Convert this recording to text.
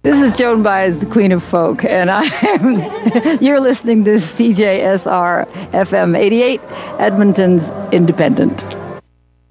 This is Joan Baez, the Queen of Folk, and you're listening to CJSR FM 88, Edmonton's Independent.